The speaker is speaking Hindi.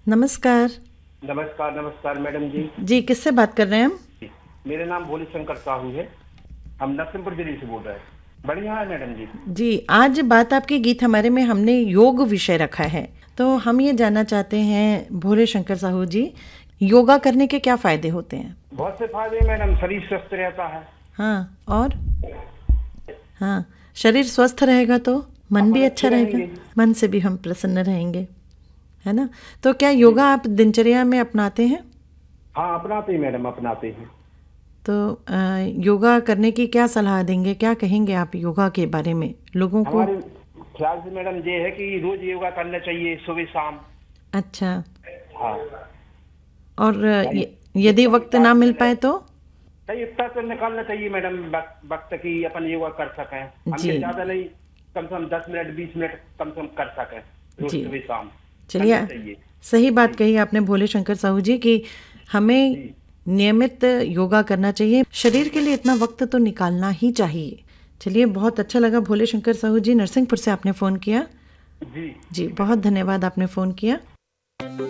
नमस्कार। नमस्कार नमस्कार मैडम जी। जी, किससे बात कर रहे हैं हम? मेरा नाम भोले शंकर साहू है। हम नरसिंहपुर जिले से बोल रहे हैं। बढ़िया है मैडम जी। जी, आज बात आपकी गीत हमारे में हमने योग विषय रखा है। तो हम ये जानना चाहते हैं भोले शंकर साहू जी, योगा करने के क्या फायदे होते हैं? बहुत से फायदे हैं मैडम, शरीर स्वस्थ रहता है। हाँ, और? हाँ, शरीर स्वस्थ रहेगा तो मन भी अपन अच्छा अच्छे रहेगा, रहेंगे। मन से भी हम प्रसन्न रहेंगे, है ना? तो क्या योगा आप दिनचर्या में अपनाते हैं? हाँ अपनाते हैं मैडम, अपनाते हैं। तो योगा करने की क्या सलाह देंगे, क्या कहेंगे आप योगा के बारे में लोगों को? हमारे ख्याल से मैडम ये है कि रोज योगा करना चाहिए, सुबह शाम। अच्छा। हाँ। और भाई, यदि जितना भी वक्त ना काम मिल में पाए है, तो? सही इतना तो निकालना चाहिए मैडम, वक्त की अपन योगा कर सकें। हम ये जी ज्यादा नहीं, कम से कम 10 मिनट 20 मिनट कम से कम कर सकें रोज जी, सुबह शाम। करना चलिए, चाहिए। सही बात जी कही आपने भोले शंकर साहू जी कि हमें जी। नियमित योगा करना चाहिए। शरीर के लिए इतना वक्त तो निकालना ही चाहिए। चलिए, बहुत अच्छा लगा भोले शंकर साहू जी, नरसिंहपुर से आपने फ़ोन किया। जी जी, जी बहुत मैडम। धन्यवाद आपने फ़ोन किया।